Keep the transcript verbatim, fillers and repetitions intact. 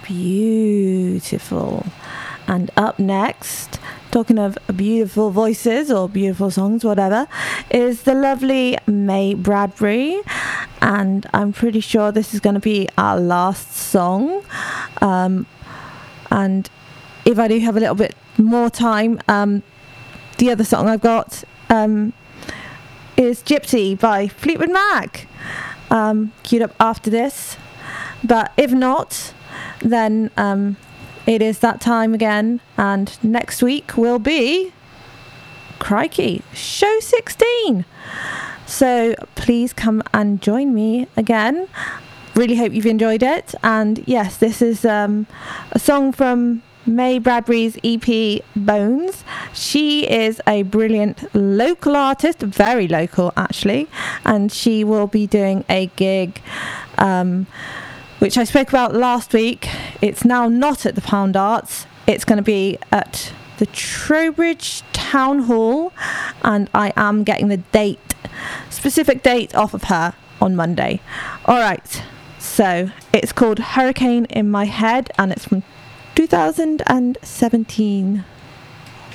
Beautiful. And up next, talking of beautiful voices or beautiful songs, whatever, is the lovely May Bradbury. And I'm pretty sure this is going to be our last song. Um, and if I do have a little bit more time, um, the other song I've got um, is Gypsy by Fleetwood Mac, um, queued up after this. But if not, then um, it is that time again, and next week will be, crikey, show sixteen. So please come and join me again. Really hope you've enjoyed it. And yes, this is um, a song from May Bradbury's E P Bones. She is a brilliant local artist, very local actually, and she will be doing a gig um, which I spoke about last week. It's now not at the Pound Arts. It's going to be at the Trowbridge Town Hall, and I am getting the date, specific date off of her on Monday. All right, so it's called Hurricane in My Head, and it's from two thousand seventeen.